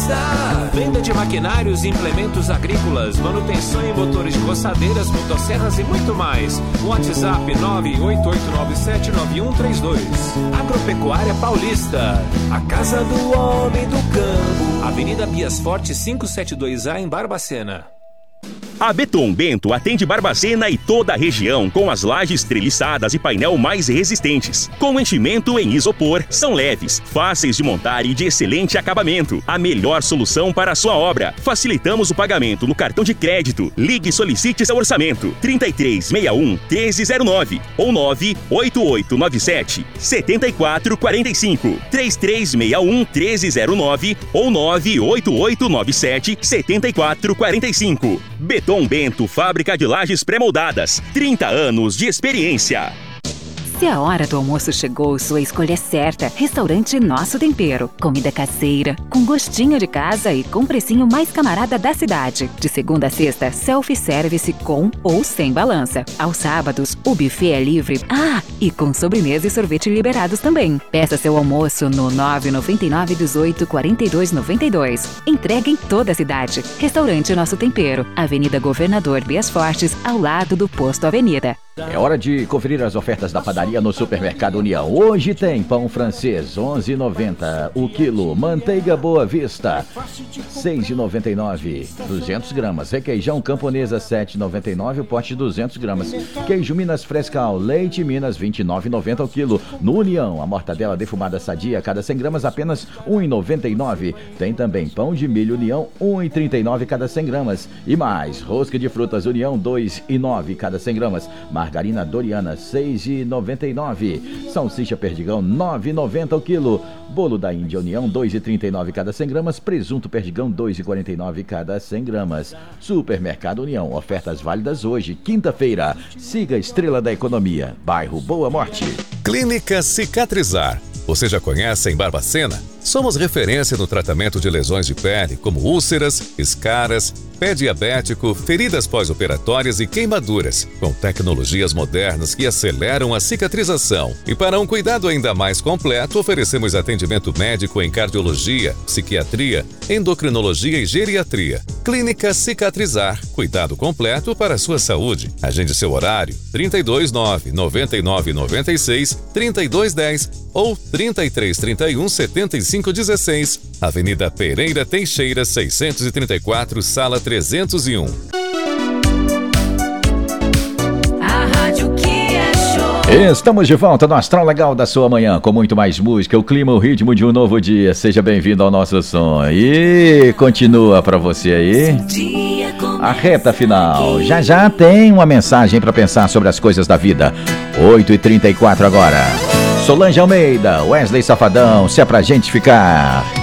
Venda de maquinários e implementos agrícolas, manutenção em motores de roçadeiras, motosserras e muito mais. WhatsApp 988979132. Agropecuária Paulista, a casa do homem do campo. Avenida Bias Forte 572A em Barbacena. A Beton Bento atende Barbacena e toda a região com as lajes treliçadas e painel mais resistentes. Com enchimento em isopor, são leves, fáceis de montar e de excelente acabamento. A melhor solução para a sua obra. Facilitamos o pagamento no cartão de crédito. Ligue e solicite seu orçamento. 3361-1309 ou 98897-7445. 3361-1309 ou 98897-7445. Beton Bento, fábrica de lajes pré-moldadas. 30 anos de experiência. Se a hora do almoço chegou, sua escolha é certa. Restaurante Nosso Tempero. Comida caseira, com gostinho de casa e com precinho mais camarada da cidade. De segunda a sexta, self-service com ou sem balança. Aos sábados, o buffet é livre. Ah, e com sobremesa e sorvete liberados também. Peça seu almoço no 999 18 42 92. Entrega em toda a cidade. Restaurante Nosso Tempero. Avenida Governador Bias Fortes, ao lado do Posto Avenida. É hora de conferir as ofertas da padaria no Supermercado União. Hoje tem pão francês, R$11,90 o quilo. Manteiga Boa Vista, R$6,99, 200 gramas. Requeijão Camponesa, R$7,99 o pote de 200 gramas. Queijo Minas Frescal, leite Minas, R$29,90 o quilo. No União, a mortadela defumada sadia, cada 100 gramas apenas R$1,99. Tem também pão de milho União, R$1,39 cada 100 gramas. E mais, rosca de frutas União, R$2,09 cada 100 gramas. Margarina Doriana, R$6,99. Salsicha Perdigão, R$9,90 o quilo. Bolo da Índia União, R$2,39 cada 100 gramas. Presunto Perdigão, R$2,49 cada 100 gramas. Supermercado União, ofertas válidas hoje, quinta-feira. Siga a Estrela da Economia, bairro Boa Morte. Clínica Cicatrizar. Você já conhece em Barbacena? Somos referência no tratamento de lesões de pele, como úlceras, escaras, pé diabético, feridas pós-operatórias e queimaduras, com tecnologias modernas que aceleram a cicatrização. E para um cuidado ainda mais completo, oferecemos atendimento médico em cardiologia, psiquiatria, endocrinologia e geriatria. Clínica Cicatrizar, cuidado completo para a sua saúde. Agende seu horário, 329-9996-3210 ou 3331-7516. Avenida Pereira Teixeira, 634, sala 301. A rádio que é show. Estamos de volta no Astral Legal da sua manhã, com muito mais música, o clima, o ritmo de um novo dia. Seja bem-vindo ao nosso som. E continua pra você aí a reta final. Já já tem uma mensagem pra pensar sobre as coisas da vida. 8h34 agora. Solange Almeida, Wesley Safadão, se é pra gente ficar.